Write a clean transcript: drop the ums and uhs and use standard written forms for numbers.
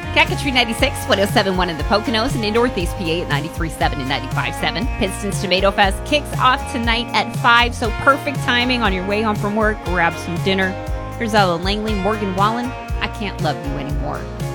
Calcatry 96, 107.1 in the Poconos, and in Northeast PA at 93.7 and 95.7. Pistons Tomato Fest kicks off tonight at 5, so perfect timing on your way home from work. Grab some dinner. Here's Ella Langley, Morgan Wallen. I Can't Love You Anymore.